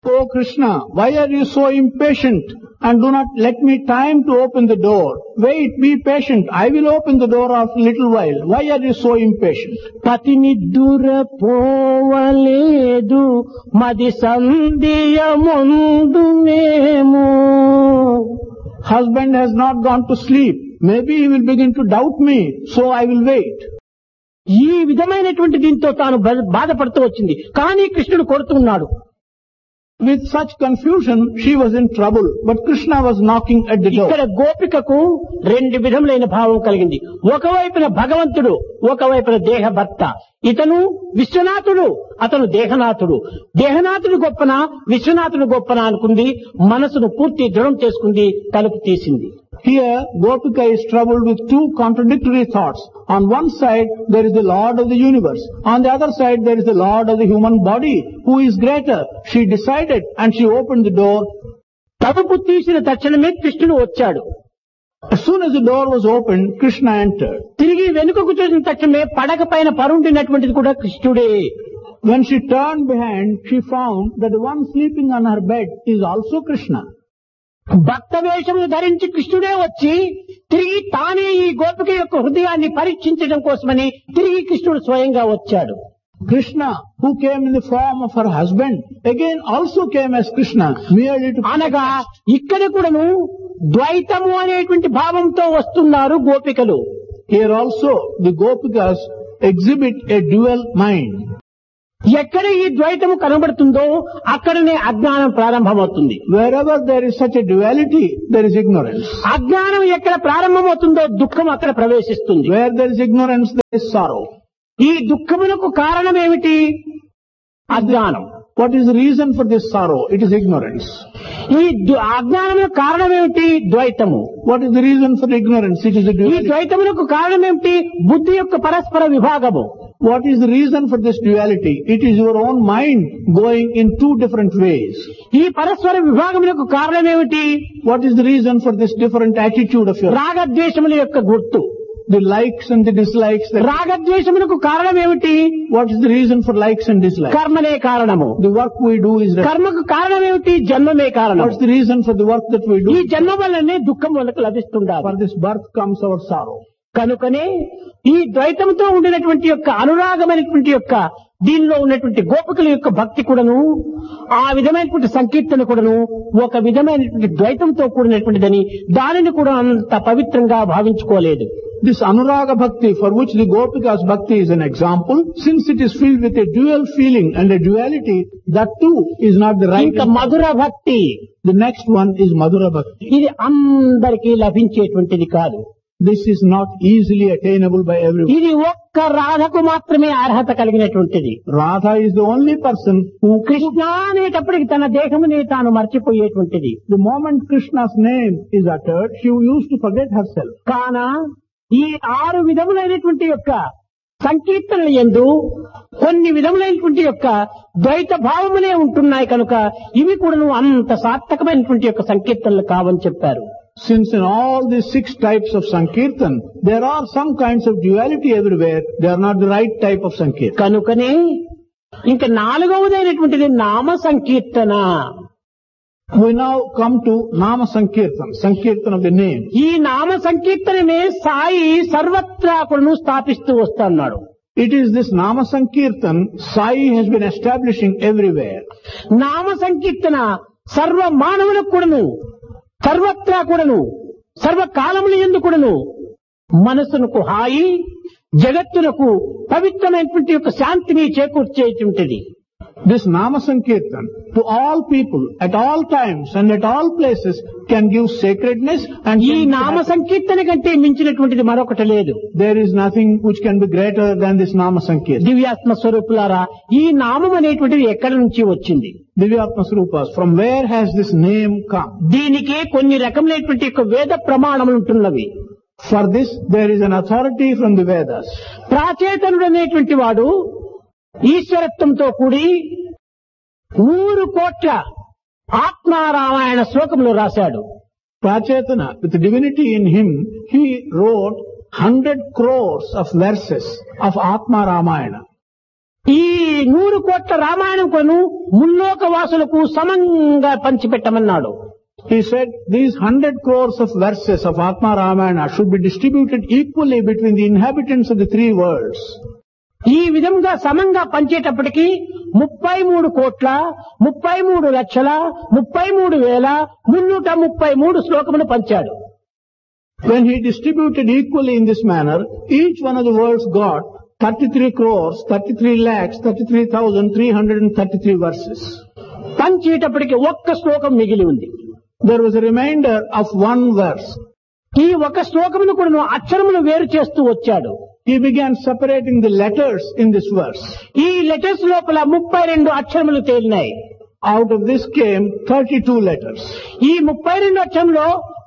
Oh Krishna, why are you so impatient and do not let me time to open the door? Wait, be patient. I will open the door after a little while. Why are you so impatient? పతినిద్దుర పోవలేదు మది సంధియ ముందు మేము. Husband has not gone to sleep. Maybe he will begin to doubt me, so I will wait. ఈ విధమైనటువంటి దీంతో తాను బాధపడుతూ వచ్చింది. కానీ కృష్ణుడు కొడుతున్నాడు. With such confusion, she was in trouble, but Krishna was knocking at the door. ఇక్కడ గోపికకు రెండు విధములైన భావం కలిగింది. ఒకవైపున భగవంతుడు, ఒకవైపున దేహభర్త. ఇతను విశ్వనాథుడు, అతను దేహనాథుడు. దేహనాథుడు గొప్పన, విశ్వనాథుడు గొప్పన అనుకుంది. మనసును పూర్తి దృఢం చేసుకుంది, తలుపు తీసింది. Here, Gopika is troubled with two contradictory thoughts. On one side, there is the Lord of the universe. On the other side, there is the Lord of the human body. Who is greater? She decided and she opened the door. తలుపు తీసిన తక్షణమే కృష్ణుడు వచ్చాడు. As soon as the door was opened, Krishna entered. తిరిగి వెనుకకు చూసిన తక్షణమే పడక పైన పరుండినటువంటిది కూడా కృష్ణుడే. When she turned behind, she found that the one sleeping on her bed is also Krishna. భక్త వేషమును ధరించి కృష్ణుడే వచ్చి తిరిగి తానే ఈ గోపిక యొక్క హృదయాన్ని పరీక్షించడం కోసమని తిరిగి కృష్ణుడు స్వయంగా వచ్చాడు. Krishna, who came in the form of her husband, again also came as Krishna, merely to... అనగా ఇక్కడ కూడాను ద్వైతము అనేటువంటి భావంతో వస్తున్నారు గోపికలు. Here also the Gopikas exhibit a dual mind. ఎక్కడ ఈ ద్వైతము కనబడుతుందో అక్కడనే అజ్ఞానం ప్రారంభమవుతుంది. Wherever there is such a duality, there is ignorance. అజ్ఞానం ఎక్కడ ప్రారంభమవుతుందో దుఃఖం అక్కడ ప్రవేశిస్తుంది. Where there is ignorance, there is sorrow. ఈ దుఃఖమునకు కారణం ఏమిటి? అజ్ఞానం. What is the reason for this sorrow? It is ignorance. ఈ అజ్ఞానమునకు కారణం ఏమిటి? ద్వైతము. What is the reason for ignorance? It is the ఈ duality. ద్వైతమునకు కారణం ఏమిటి? బుద్ధి యొక్క పరస్పర విభాగము. What is the reason for this duality? It is your own mind going in two different ways. ఈ పరస్పర విభాగమునకు కారణం ఏమిటి? What is the reason for this different attitude of yours? రాగద్వేషముల యొక్క గుర్తు. The likes and the dislikes. రాగద్వేషములకు కారణం ఏమిటి? What is the reason for likes and dislikes? కర్మనే కారణము. The work we do is... కర్మకు కారణం ఏమిటి? జన్మమే కారణం. What's the reason for the work that we ఈ do? జన్మ వల్లనే దుఃఖం మనకు లభిస్తుండాలి. For this birth comes our sorrow. కనుకనే ఈ ద్వైతంతో ఉండినటువంటి యొక్క అనురాగమైనటువంటి యొక్క దీనిలో ఉన్నటువంటి గోపికల యొక్క భక్తి కూడాను ఆ విధమైనటువంటి సంకీర్తన కూడాను ఒక విధమైనటువంటి ద్వైతంతో కూడినటువంటిదని దానిని కూడా అంత పవిత్రంగా భావించుకోలేదు. This Anuraga Bhakti, for which the Gopikas Bhakti is an example, since it is filled with a dual feeling and a duality, that too is not the right. ఇంకా మధుర భక్తి. The next one is Madhura Bhakti. ఇది అందరికీ లభించేటువంటిది కాదు. This is not easily attainable by everyone. ఇది ఒక్క రాధకు మాత్రమే అర్హత కలిగినటువంటిది. Radha is the only person who... Krishna అనేటప్పటికి తన దేహమునే తాను మర్చిపోయేటువంటిది. The moment Krishna's name is uttered, she used to forget herself. కాన ఈ 6 విధములైనటువంటి యొక్క సంకీర్తనల యందు కొన్ని విధములైనటువంటి యొక్క ద్వైత భావములే ఉంటున్నాయి కనుక ఇవి కూడా అంత సార్థకమైనటువంటి యొక్క సంకీర్తనలు కావని చెప్పారు. Since in all these 6 types of Sankirtan, there are some kinds of duality everywhere, they are not the right type of Sankirtan. కనుకనే ఇంకా 4వదైనటువంటిది నామ సంకీర్తన. We now come to Nama Sankirtan, Sankirtan of the name. ఈ నామ సంకీర్తనమే సాయి సర్వత్రా కూడా స్థాపిస్తూ వస్తున్నాడు. It is this Nama Sankirtan Sai has been establishing everywhere. నామ సంకీర్తన సర్వ మానవులకు కూడాను సర్వత్రా కూడాను సర్వకాలముల యందు కూడాను మనసునకు హాయి జగత్తునకు పవిత్రమైనటువంటి యొక్క శాంతిని చేకూర్చేటువంటిది. This Nama Sankirtan to all people at all times and at all places can give sacredness and ఈ నామ సంకీర్తన కంటే మించినటువంటిది మరొకటి లేదు. There is nothing which can be greater than this Nama Sankirtan. దివ్యాత్మ స్వరూపులారా, ఈ నామం అనేటువంటిది ఎక్కడి నుంచి వచ్చింది? Divyatma Swarupas, from where has this name come? దీనికి కొన్ని రకములైనటువంటి యొక్క వేద ప్రమాణములు ఉంటున్నవి. For this there is an authority from the Vedas. ప్రాచేతనుడు అనేటువంటి వాడు ఈశ్వరత్వంతో కూడి 100 కోట్ల ఆత్మారామాయణ శ్లోకములు రాశాడు. Prachetana, with divinity in him, he wrote 100 crores of verses of Atma Ramayana. ఈ 100 కోట్ల రామాయణం కొను ముల్లోక వాసులకు సమంగా పంచిపెట్టమన్నాడు. He said these 100 crores of verses of Atma Ramayana should be distributed equally between the inhabitants of the 3 worlds. ఈ విధంగా సమంగా పంచేటప్పటికి 33,33,33,333 శ్లోకములు పంచాడు. When he distributed equally in this manner, each one of the worlds got 33 crores, 33 lakhs, 33,333 verses. పంచేటప్పటికి ఒక్క శ్లోకం మిగిలి ఉంది. There was a remainder of 1 verse. ఈ ఒక శ్లోకమును కూడా అక్షరములు వేరు చేస్తూ వచ్చాడు. He began separating the letters in this verse. ఈ లెటర్స్ లోపల 32 అక్షరములు తేలినాయి. Out of this came 32 letters. ఈ 32 అక్షరంలో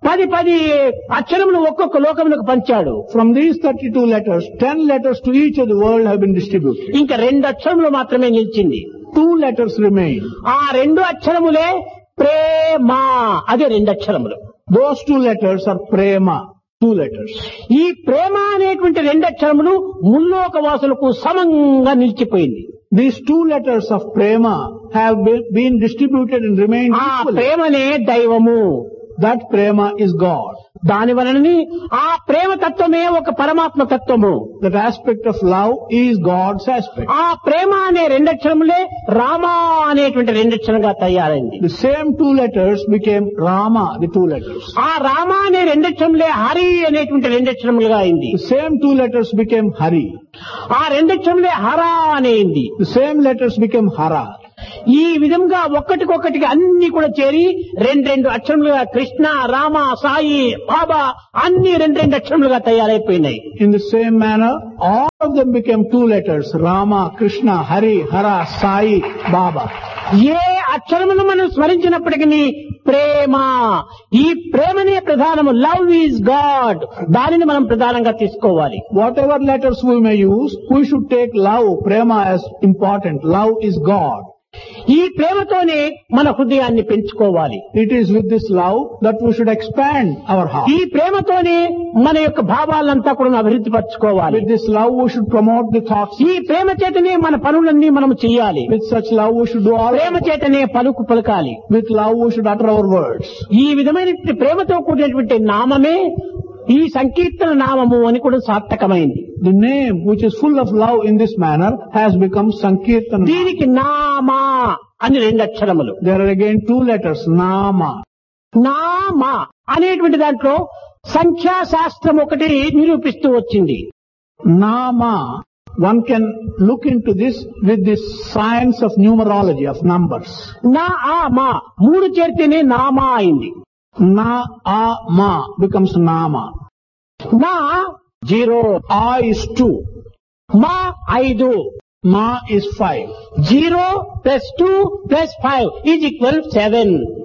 10 అక్షరములు ఒక్కొక్క లోకములకు పంచాడు. From these 32 letters, 10 letters to each of the world have been distributed. ఇంకా 2 అక్షరములు మాత్రమే నిలిచింది. 2 letters remain. ఆ 2 అక్షరములే ప్రేమ. అదే 2 అక్షరములు. Those 2 letters are prema. 2 letters. ఈ ప్రేమ అనేటువంటి 2 అక్షరములు ముల్లోక వాసులకు సమంగా నిలిచిపోయింది. These 2 letters of prema have been distributed and remained ఆ equally. ప్రేమనే దైవము. That prema is God. దాని వలనని ఆ ప్రేమ తత్వమే ఒక పరమాత్మ తత్వము. That aspect of love is God's aspect. ఆ ప్రేమ అనే 2 అక్షరములే రామ అనేటువంటి 2 అక్షరంగా తయారైంది. The same 2 letters became Rama, the 2 letters. ఆ రామ అనే 2 అక్షరములే హరి అనేటువంటి 2 అక్షరములుగా అయింది. The same 2 letters became Hari. ఆ 2 అక్షరములే హర అనేది. The same letters became Hara. ఈ విధంగా ఒక్కటికొక్కటికి అన్ని కూడా చేరి 2 అక్షరములుగా కృష్ణ, రామ, సాయి, బాబా అన్ని 2 అక్షరములుగా తయారైపోయినాయి. In the same manner, all of them became 2 letters. Rama, Krishna, Hari, Hara, Sai, Baba. ఏ అక్షరమును మనం స్మరించినప్పటికీ ప్రేమ, ఈ ప్రేమనే ప్రధానము. Love is God. దానిని మనం ప్రధానంగా తీసుకోవాలి. Whatever letters we may use, we should take love, prema as important. Love is God. ఈ ప్రేమతోనే మన హృదయాన్ని పెంచుకోవాలి. It is with this love that we should expand our heart. ఈ ప్రేమతోనే మన యొక్క భావాలంతా కూడా అభివృద్ధి పరచుకోవాలి. With this love we should promote the thoughts. ఈ ప్రేమ చేతనే మన పనులన్నీ మనం చేయాలి. With such love we should do all. ప్రేమ చేతనే పలకాలి. With love we should utter our words. ఈ విధమైన ప్రేమతో కూడినటువంటి నామమే ఈ సంకీర్తన నామము అని కూడా సార్థకమైంది. The name which is full of love in this manner has become Sankirtana. దీనికి నామా అని 2 అక్షరములు. There are again 2 letters, Nama. నామ అనేటువంటి దాంట్లో సంఖ్యాశాస్త్రం ఒకటి నిరూపిస్తూ వచ్చింది. Nama, one can look into this with this science of numerology, of numbers. నా ఆ మా 3 చేరితేనే నామా అయింది. Na, A, Ma becomes Nama. నా 0, A is 2. మా 5, Ma is 5. 0 plus 2 plus 5 is equal 7.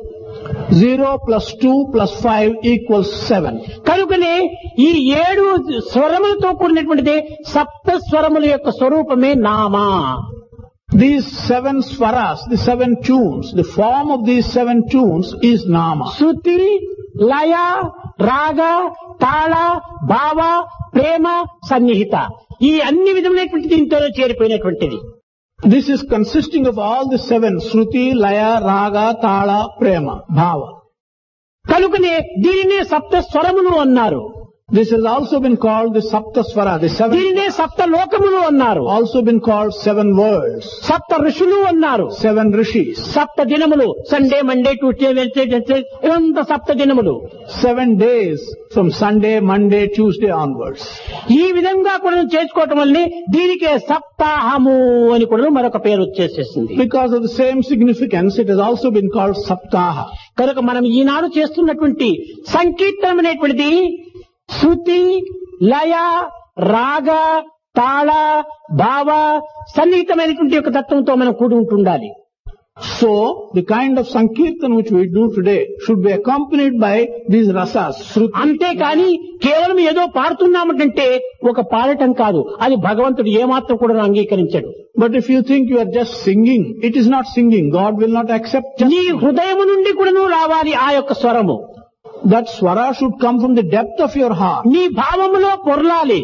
0 plus 2 plus 5 equals 7. కనుకనే ఈ 7 స్వరములతో కూడినటువంటిది సప్త స్వరముల యొక్క స్వరూపమే Nama. These 7 swaras, the 7 tunes, the form of these 7 tunes is Nama. శృతి, లయ, రాగ, తాళ, భావ, ప్రేమ, సన్నిహిత ఈ అన్ని విధములైనటువంటి దీంతో చేరిపోయినటువంటిది. This is consisting of all the 7, Shruti, Laya, Raga, Tala, Prema, Bhava. కనుకనే దీనినే సప్త స్వరములు అన్నారు. This has also been called the Sapta Swara, the 7. దీనినే సప్త లోకములు అన్నారు. Also been called 7 worlds. సప్త ఋషులు అన్నారు. 7 rishis. సప్త దినములు, సండే, మండే, ట్యూస్డే, వెన్స్డే, ఇదంతా సప్త దినములు. 7 days from Sunday, Monday, Tuesday onwards. ఈ విధంగా కూడా చేసుకోవటం వల్లే దీనికే సప్తాహము అని కూడా మరొక పేరు వచ్చేసేసింది. Because of the same significance, it has also been called Saptaha. కనుక మనం ఈనాడు చేస్తున్నటువంటి సంకీర్తనం అనేటువంటిది శృతి, లయ, రాగ, తాళ, భావ, సన్నిహితమైనటువంటి యొక్క తత్వంతో మనం కూడి ఉంటుండాలి. So, the kind of Sankirtan which we do today should be accompanied by these rasas, Shruti. అంతేకాని కేవలం ఏదో పాడుతున్నామంటే ఒక పాడటం కాదు, అది భగవంతుడు ఏమాత్రం కూడా అంగీకరించడు. But if you think you are just singing, it is not singing. God will not accept just నీ హృదయం నుండి కూడాను రావాలి ఆ యొక్క స్వరము. that swara should come from the depth of your heart. నీ భావములో పొరలాలి.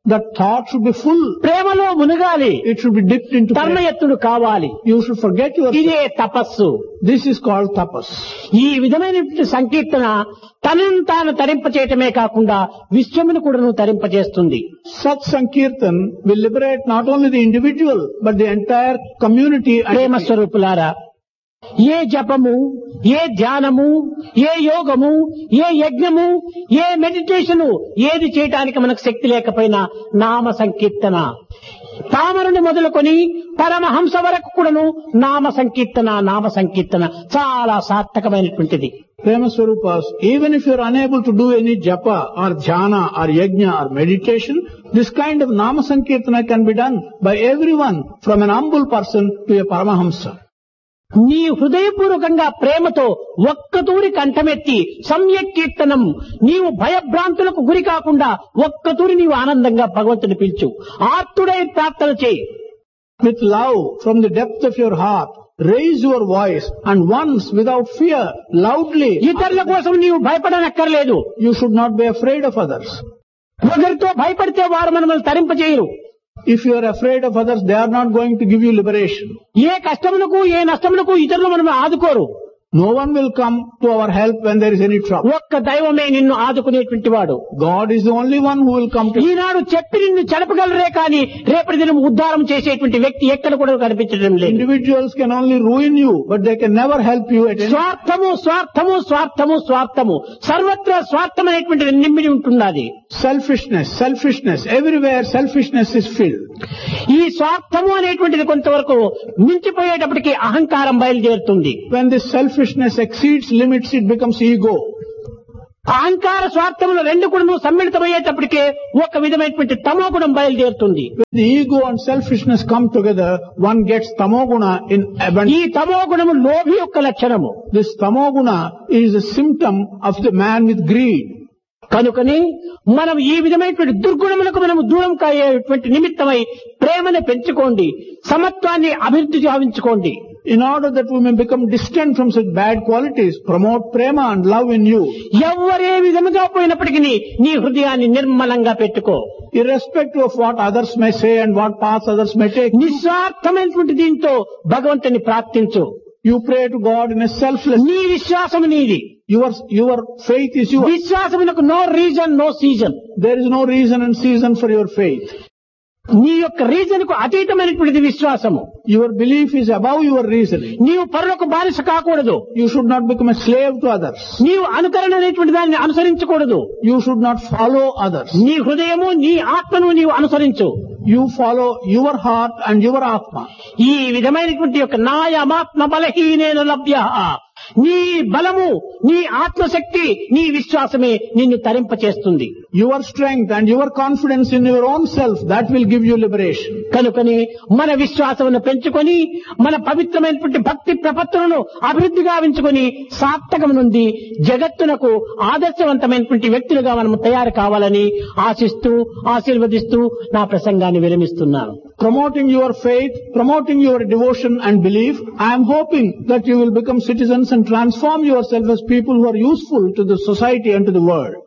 The thought should be full. ప్రేమలో మునగాలి, It should be dipped into prayer. తన్మయత్తుడు కావాలి. You should forget yourself. ఇదే తపస్సు. This is called tapas. ఈ విధమైన సంకీర్తన తనను తాను తరింపచేయటమే కాకుండా విశ్వమును కూడాను తరింపచేస్తుంది. Such Sankirtan will liberate not only the individual but the entire community. ప్రేమ స్వరూపులారా, ఏ జపము, ఏ ధ్యానము, ఏ యోగము, ఏ యజ్ఞము, ఏ మెడిటేషను ఏది చేయటానికి మనకు శక్తి లేకపోయినా నామ సంకీర్తన, తామరుని మొదలుకొని పరమహంస వరకు కూడాను నామ సంకీర్తన చాలా సార్థకమైనటువంటిది. Prema Swarupas, even if you are unable to do any japa or dhyana or yajna or meditation, this kind of nama sankirtana can be done by everyone from an humble person to a paramahamsa. నీ హృదయపూర్వకంగా ప్రేమతో ఒక్కతూరి కంఠమెత్తి సమ్యక్ కీర్తనం, నీవు భయభ్రాంతులకు గురి కాకుండా ఒక్కతూరి నీవు ఆనందంగా భగవంతుని పిలుచు, ఆర్తుడై ప్రార్థన చేయి. With love from the depth of your heart, raise your voice and once without fear, loudly. ఇతరుల కోసం నీవు భయపడనక్కర్లేదు. You should not be afraid of others. ఒకరితో భయపడితే వారు మనల్ని తరింపచేయరు. If you are afraid of others, they are not going to give you liberation. ఏ కష్టములకు ఏ నష్టములకు ఇతరులు మనం ఆదుకోరు. No one will come to our help when there is any trouble. ఒక్క దైవమే నిన్ను ఆదుకునేటువంటి వాడు. God is the only one who will come to you. ఈనాడు చెప్పి నిన్ను చెడపగలరే కానీ రేపటి దినం ఉద్ధారం చేసేటువంటి వ్యక్తి ఎక్కడ కూడా కనిపించడం లేదు. Individuals can only ruin you, but they can never help you at any time. స్వార్థము సర్వత్రా స్వార్థం అనేటువంటిది నిండి ఉంటున్నది. Selfishness, everywhere selfishness is filled. ఈ స్వార్థము అనేటువంటిది కొంతవరకు మించిపోయేటప్పటికీ అహంకారం బయలుదేరుతుంది. When this selfishness exceeds limits, it becomes ego. అహంకార స్వార్థములు రెండు కూడా సమ్మిళితమయ్యేటప్పటికే ఒక విధమైనటువంటి తమోగుణం బయలుదేరుతుంది. When the ego and selfishness come together, one gets tamoguna in abundance. ఈ తమోగుణము లోభి యొక్క లక్షణము. This tamoguna is a symptom of the man with greed. కనుకని మనం ఈ విధమైనటువంటి దుర్గుణములకు మనము దూరం కాయేటువంటి నిమిత్తమై ప్రేమను పెంచుకోండి, సమత్వాన్ని అభివృద్ధి గావించుకోండి. In order that we may become distant from such bad qualities, promote prema and love in you. ఎవరే విధముగా పోయినప్పటికీ నీ హృదయాన్ని నిర్మలంగా పెట్టుకో. Irrespective of what others may say and what paths others may take, నిస్వార్థమైనటువంటి దీంతో భగవంతుని ప్రార్థించు. you pray to God in a selfless. నీ విశ్వాసము నీది. Your faith is yours. విశ్వాసమునకు no reason no season. There is no reason and season for your faith. నీ యొక్క reason కు అతీతమైనటువంటిది విశ్వాసము. Your belief is above your reasoning. నీవు పరులకు బానిస కాకూడదు. You should not become a slave to others. నీవు అనుకరణ అనేటువంటి దాన్ని అనుసరించకూడదు. You should not follow others. నీ హృదయము నీ ఆత్మను నీవు అనుసరించు. You follow your heart and your atma. ఈ విధమైనటువంటి యొక్క నాయమాత్మ బలహీనేన లభ్య, నీ బలము, నీ ఆత్మశక్తి, నీ విశ్వాసమే నిన్ను తరింపచేస్తుంది. Your strength and your confidence in your own self, that will give you liberation. కనుకని మన విశ్వాసమును పెంచుకొని మన పవిత్రమైనటువంటి భక్తి ప్రపత్తులను అభివృద్ధి గావించుకొని సార్థకం నుండి జగత్తునకు ఆదర్శవంతమైనటువంటి వ్యక్తులుగా మనము తయారు కావాలని ఆశిస్తూ ఆశీర్వదిస్తూ నా ప్రసంగాన్ని విరమిస్తున్నాను. Promoting your faith, promoting your devotion and belief, I am hoping that you will become citizens and transform yourself as people who are useful to the society and to the world.